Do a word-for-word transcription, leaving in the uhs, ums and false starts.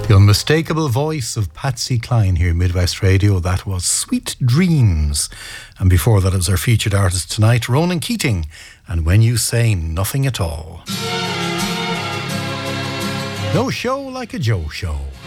The unmistakable voice of Patsy Cline here, Midwest Radio. That was Sweet Dreams. And before that, it was our featured artist tonight, Ronan Keating, and When You Say Nothing at All. No show like a Joe show.